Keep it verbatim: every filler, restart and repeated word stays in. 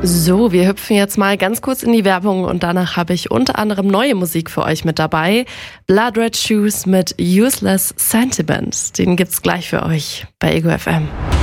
So, wir hüpfen jetzt mal ganz kurz in die Werbung und danach habe ich unter anderem neue Musik für euch mit dabei. Blood Red Shoes mit Useless Sentiment. Den gibt's gleich für euch bei Ego F M.